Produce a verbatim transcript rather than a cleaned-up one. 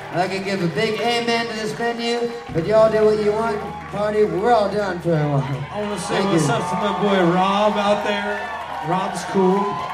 I'd like to give a big amen to this venue, but y'all do what you want. Party, we're all done for a while. I want to say Thank what's you. up to my boy Rob out there. Rob's cool.